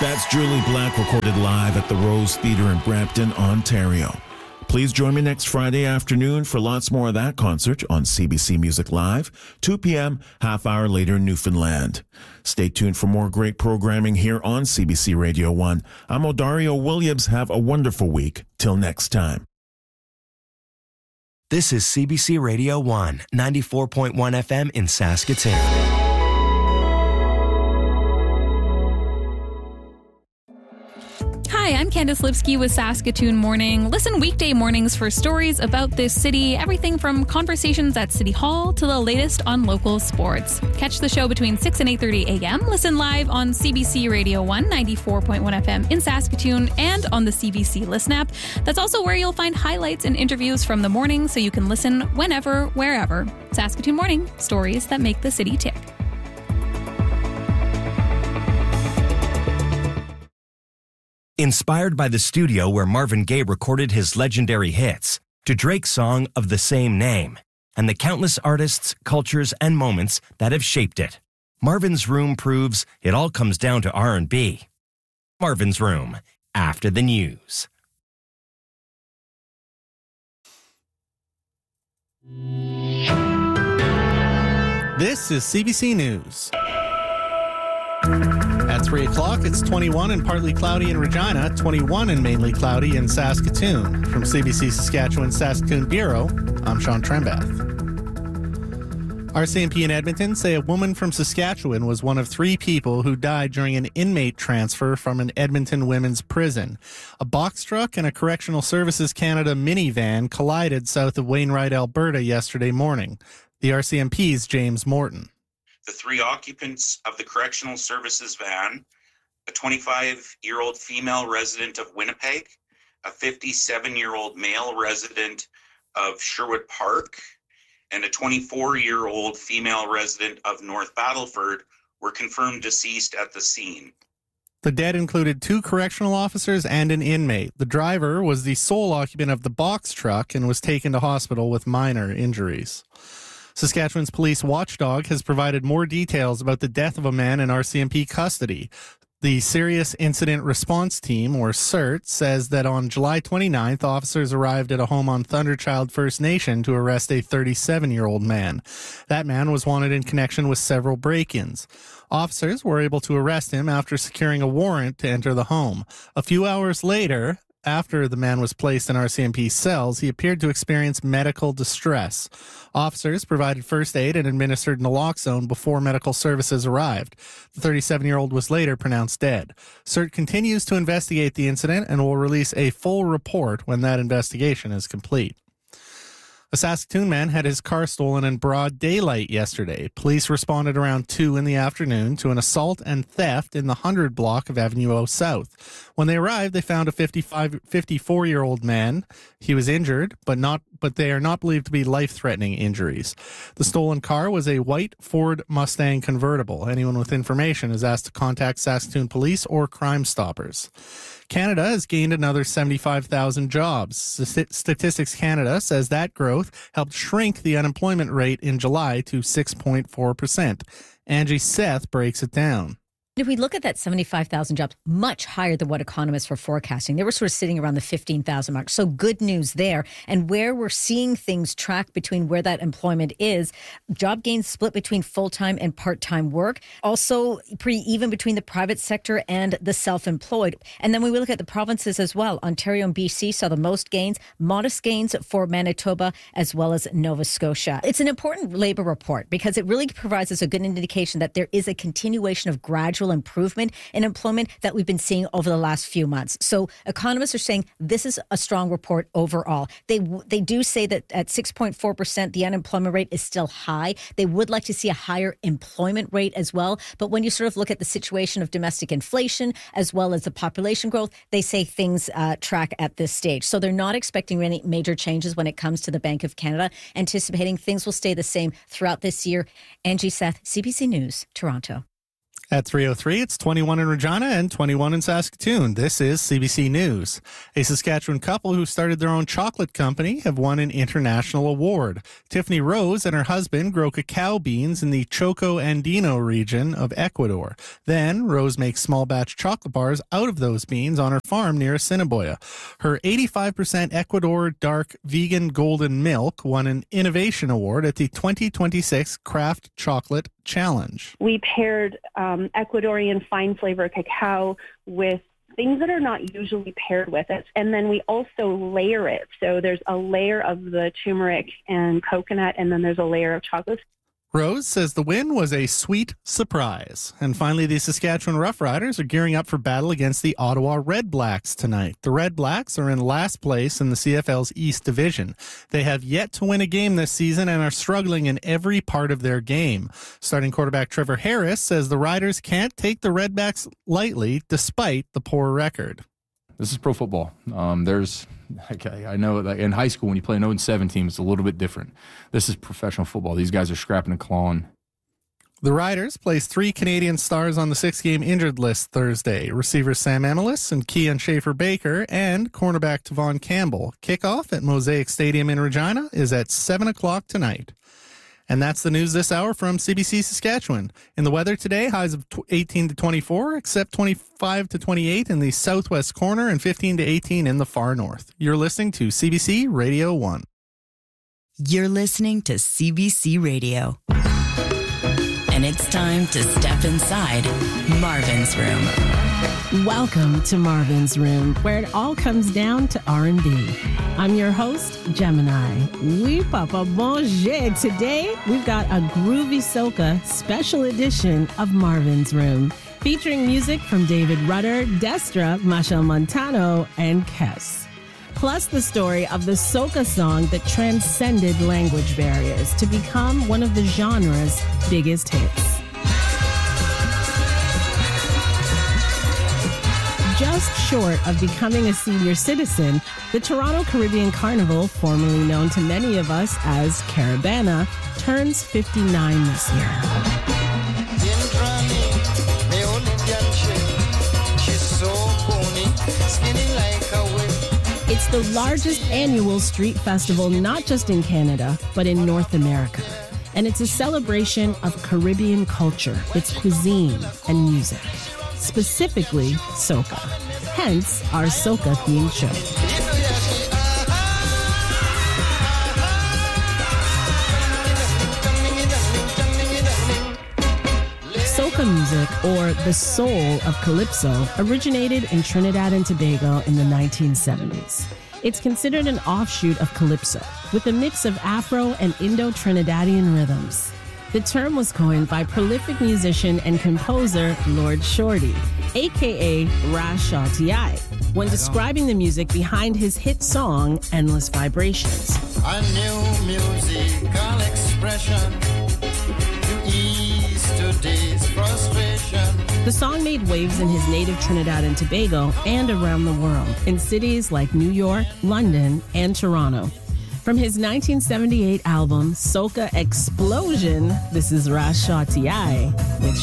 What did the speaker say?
That's Julie Black, recorded live at the Rose Theatre in Brampton, Ontario. Please join me next Friday afternoon for lots more of that concert on CBC Music Live, 2 p.m., half hour later in Newfoundland. Stay tuned for more great programming here on CBC Radio 1. I'm Odario Williams. Have a wonderful week. Till next time. This is CBC Radio 1, 94.1 FM in Saskatoon. Hi, I'm Candice Lipsky with Saskatoon Morning. Listen weekday mornings for stories about this city, everything from conversations at City Hall to the latest on local sports. Catch the show between 6 and 8:30 a.m. Listen live on CBC Radio 1, 94.1 FM in Saskatoon and on the CBC Listen app. That's also where you'll find highlights and interviews from the morning so you can listen whenever, wherever. Saskatoon Morning, stories that make the city tick. Inspired by the studio where Marvin Gaye recorded his legendary hits, to Drake's song of the same name, and the countless artists, cultures, and moments that have shaped it, Marvin's Room proves it all comes down to R&B. Marvin's Room, after the news. This is CBC News. At 3 o'clock, it's 21 and partly cloudy in Regina, 21 and mainly cloudy in Saskatoon. From CBC Saskatchewan Saskatoon Bureau, I'm Sean Trembath. RCMP in Edmonton say a woman from Saskatchewan was one of 3 people who died during an inmate transfer from an Edmonton women's prison. A box truck and a Correctional Services Canada minivan collided south of Wainwright, Alberta yesterday morning. The RCMP's James Morton. The 3 occupants of the Correctional Services van, a 25-year-old female resident of Winnipeg, a 57-year-old male resident of Sherwood Park, and a 24-year-old female resident of North Battleford were confirmed deceased at the scene. The dead included 2 correctional officers and an inmate. The driver was the sole occupant of the box truck and was taken to hospital with minor injuries. Saskatchewan's police watchdog has provided more details about the death of a man in RCMP custody. The Serious Incident Response Team, or CERT, says that on July 29th, officers arrived at a home on Thunderchild First Nation to arrest a 37-year-old man. That man was wanted in connection with several break-ins. Officers were able to arrest him after securing a warrant to enter the home. A few hours later, after the man was placed in RCMP cells, he appeared to experience medical distress. Officers provided first aid and administered naloxone before medical services arrived. The 37-year-old was later pronounced dead. CERT continues to investigate the incident and will release a full report when that investigation is complete. A Saskatoon man had his car stolen in broad daylight yesterday. Police responded around 2 in the afternoon to an assault and theft in the 100 block of Avenue O South. When they arrived, they found a 54-year-old man. He was injured, but they are not believed to be life-threatening injuries. The stolen car was a white Ford Mustang convertible. Anyone with information is asked to contact Saskatoon Police or Crime Stoppers. Canada has gained another 75,000 jobs. Statistics Canada says that growth helped shrink the unemployment rate in July to 6.4%. Angie Seth breaks it down. If we look at that 75,000 jobs, much higher than what economists were forecasting. They were sort of sitting around the 15,000 mark. So good news there. And where we're seeing things track between where that employment is, job gains split between full-time and part-time work. Also pretty even between the private sector and the self-employed. And then when we look at the provinces as well, Ontario and BC saw the most gains, modest gains for Manitoba as well as Nova Scotia. It's an important labour report because it really provides us a good indication that there is a continuation of gradual improvement in employment that we've been seeing over the last few months. So economists are saying this is a strong report overall. They do say that at 6.4%, the unemployment rate is still high. They would like to see a higher employment rate as well. But when you sort of look at the situation of domestic inflation as well as the population growth, they say things track at this stage. So they're not expecting any major changes when it comes to the Bank of Canada, anticipating things will stay the same throughout this year. Angie Seth, CBC News, Toronto. At 3:03, it's 21 in Regina and 21 in Saskatoon. This is CBC News. A Saskatchewan couple who started their own chocolate company have won an international award. Tiffany Rose and her husband grow cacao beans in the Choco Andino region of Ecuador. Then, Rose makes small batch chocolate bars out of those beans on her farm near Assiniboia. Her 85% Ecuador dark vegan golden milk won an innovation award at the 2026 Craft Chocolate Challenge. We paired Ecuadorian fine flavor cacao with things that are not usually paired with it. And then we also layer it. So there's a layer of the turmeric and coconut, and then there's a layer of chocolate. Rose says the win was a sweet surprise. And finally, the Saskatchewan Roughriders are gearing up for battle against the Ottawa Red Blacks tonight. The Red Blacks are in last place in the CFL's East Division. They have yet to win a game this season and are struggling in every part of their game. Starting quarterback Trevor Harris says the Riders can't take the Redbacks lightly despite the poor record. This is pro football. I know that in high school when you play an 0-7 team, it's a little bit different. This is professional football. These guys are scrapping and clawing. The Riders placed 3 Canadian stars on the 6-game injured list Thursday. Receivers Sam Emilis and Keon Schaefer-Baker and cornerback Tavon Campbell. Kickoff at Mosaic Stadium in Regina is at 7 o'clock tonight. And that's the news this hour from CBC Saskatchewan. In the weather today, highs of 18 to 24, except 25 to 28 in the southwest corner and 15 to 18 in the far north. You're listening to CBC Radio 1. You're listening to CBC Radio. And it's time to step inside Marvin's Room. Welcome to Marvin's Room, where it all comes down to R&B. I'm your host, Gemini. Oui, Papa Bonjour. Today, we've got a groovy soca special edition of Marvin's Room, featuring music from David Rudder, Destra, Machel Montano, and Kes. Plus the story of the soca song that transcended language barriers to become one of the genre's biggest hits. Just short of becoming a senior citizen, the Toronto Caribbean Carnival, formerly known to many of us as Caribana, turns 59 this year. It's the largest annual street festival not just in Canada, but in North America. And it's a celebration of Caribbean culture, its cuisine, and music. Specifically, soca. Hence, our soca-themed show. Soca music, or the soul of calypso, originated in Trinidad and Tobago in the 1970s. It's considered an offshoot of calypso, with a mix of Afro and Indo-Trinidadian rhythms. The term was coined by prolific musician and composer Lord Shorty, a.k.a. Ras Shah T.I., when describing the music behind his hit song, Endless Vibrations. A new musical expression to ease today's frustration. The song made waves in his native Trinidad and Tobago and around the world, in cities like New York, London, and Toronto. From his 1978 album, Soca Explosion, this is Ras Shah T.I. with